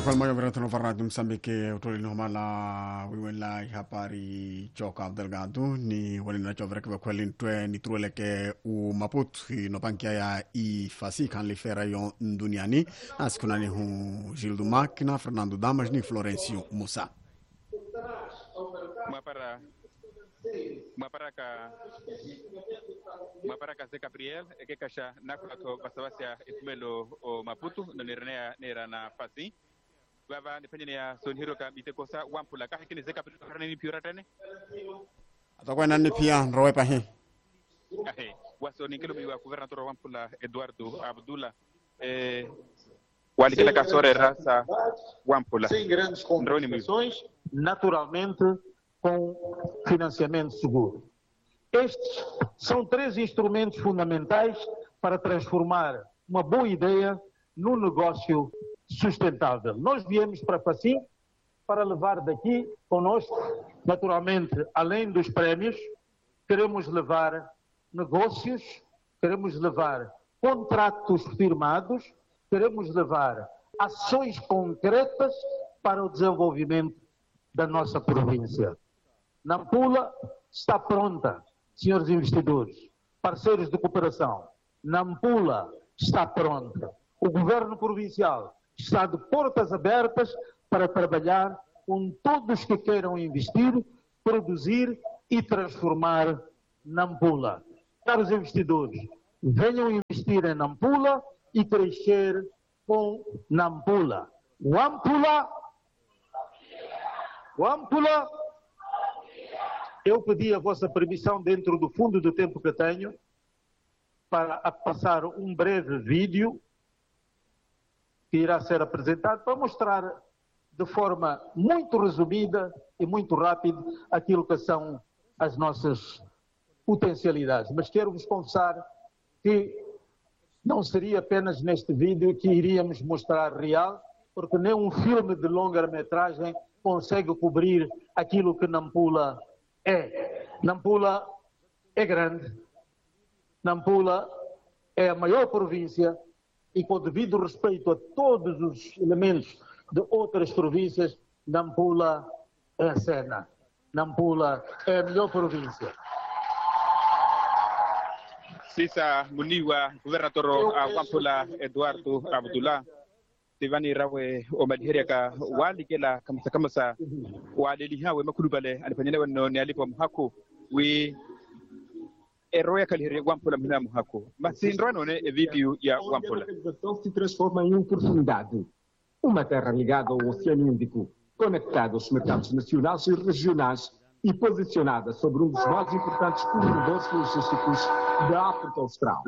Kwa moyo vile tunafaradi Msambiki utolini humala wiwela ihapari choka Delgado ni walina chovreke wa kweli ntwe ni trueleke u Maputo no bankia ya ifasi kan li fera yon duniani askuna ni hu Gilles Dumac Fernando Damas ni Florencio Musa Maparaka Zé Gabriel que caixa na quatro passavácia Ismelo o Maputo no nera na fasi baba depende ya son hero ka bite kosa wampula ka hekini Zé Gabriel karne ni piora tane atakuwa nani pia rowe pahi waso ni kilo wa governador wampula Eduardo Abdullah wali kila kasore raça wampula sem grandes complicações, naturalmente com financiamento seguro. Estes são três instrumentos fundamentais para transformar uma boa ideia num negócio sustentável. Nós viemos para Facim para levar daqui conosco, naturalmente, além dos prémios, queremos levar negócios, queremos levar contratos firmados, queremos levar ações concretas para o desenvolvimento da nossa província. Nampula está pronta, senhores investidores, parceiros de cooperação. Nampula está pronta. O governo provincial está de portas abertas para trabalhar com todos que queiram investir, produzir e transformar Nampula. Caros investidores, venham investir em Nampula e crescer com Nampula. Wampula! Wampula! Eu pedi a vossa permissão, dentro do fundo do tempo que tenho, para passar um breve vídeo que irá ser apresentado para mostrar de forma muito resumida e muito rápida aquilo que são as nossas potencialidades. Mas quero-vos confessar que não seria apenas neste vídeo que iríamos mostrar real, porque nem um filme de longa-metragem consegue cobrir aquilo que Nampula é. Nampula é grande, Nampula é a maior província e, com devido respeito a todos os elementos de outras províncias, Nampula é a cena. Nampula é a melhor província. Sisa muniwa governador Wampula Eduardo Abdullah Tivani rawe o madhiria ka wali kela kamsa wali lihawe makulubale alifanyana wano ni alipo mhako we eroya kalihiri Wampula mina mhako mas indrono ne vídeo ya Wampula se transforma em oportunidade, uma terra ligada ao Oceano Índico, conectada aos mercados nacionais e regionais e posicionada sobre um dos mais importantes corredores logísticos da África Austral.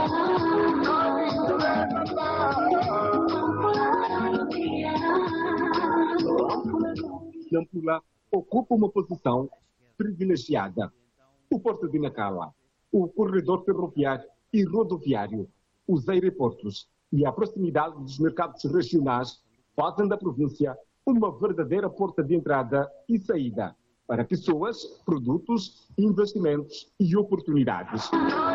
Nampula ocupa uma posição privilegiada. O Porto de Nacala, o corredor ferroviário e rodoviário, os aeroportos e a proximidade dos mercados regionais fazem da província uma verdadeira porta de entrada e saída para pessoas, produtos, investimentos e oportunidades.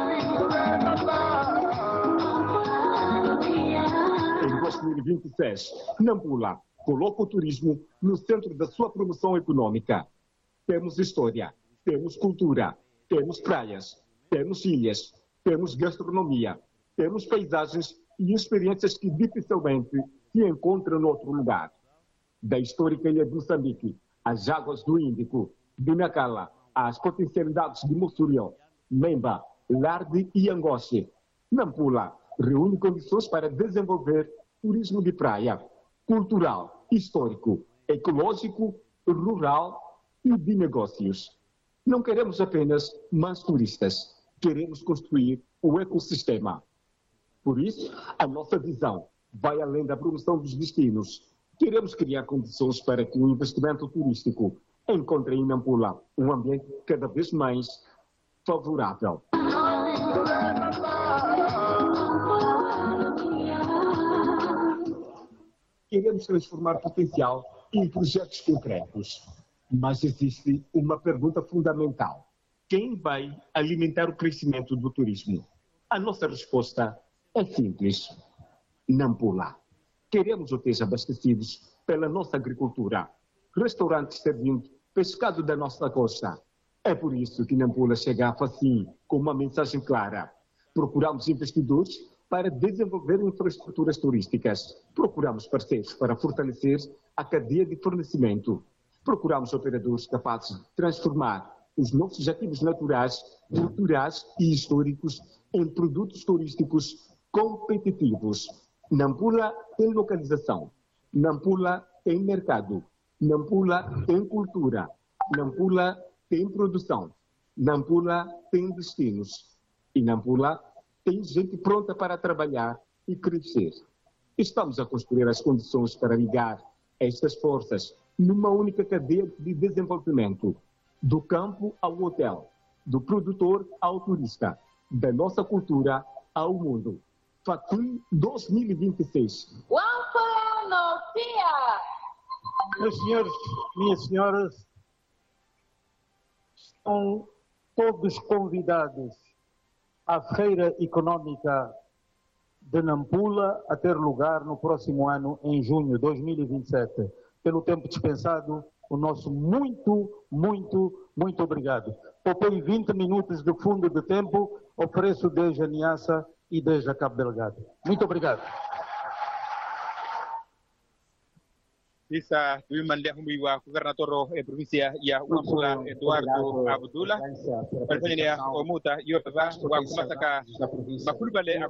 Em 2026, Nampula coloca o turismo no centro da sua promoção econômica. Temos história, temos cultura, temos praias, temos ilhas, temos gastronomia, temos paisagens e experiências que dificilmente se encontram em outro lugar. Da histórica ilha de Moçambique, às águas do Índico, de Nacala, às potencialidades de Mossurion, Memba, Larde e Angoche, Nampula reúne condições para desenvolver turismo de praia, cultural, histórico, ecológico, rural e de negócios. Não queremos apenas mais turistas, queremos construir o ecossistema. Por isso, a nossa visão vai além da promoção dos destinos. Queremos criar condições para que o investimento turístico encontre em Nampula um ambiente cada vez mais favorável. Queremos transformar potencial em projetos concretos. Mas existe uma pergunta fundamental. Quem vai alimentar o crescimento do turismo? A nossa resposta é simples. Nampula. Queremos hotéis abastecidos pela nossa agricultura, restaurantes servindo pescado da nossa costa. É por isso que Nampula chega assim, com uma mensagem clara. Procuramos investidores para desenvolver infraestruturas turísticas. Procuramos parceiros para fortalecer a cadeia de fornecimento. Procuramos operadores capazes de transformar os nossos ativos naturais, culturais e históricos em produtos turísticos competitivos. Nampula tem localização, Nampula tem mercado, Nampula tem cultura, Nampula tem produção, Nampula tem destinos e Nampula tem gente pronta para trabalhar e crescer. Estamos a construir as condições para ligar estas forças numa única cadeia de desenvolvimento, do campo ao hotel, do produtor ao turista, da nossa cultura ao mundo. Fatum 2026. Meus senhores, minhas senhoras, estão todos convidados à Feira Econômica de Nampula a ter lugar no próximo ano, em junho de 2027. Pelo tempo dispensado, o nosso muito obrigado. Poupei 20 minutos de fundo de tempo, ofereço desde a Niassa e desde a Cabo Delgado. Muito obrigado. Isa tuimandia humiwa governator província ya Nampula Eduardo Abdullah. Pertanyaan omuta yorba wa kumasaka makulbale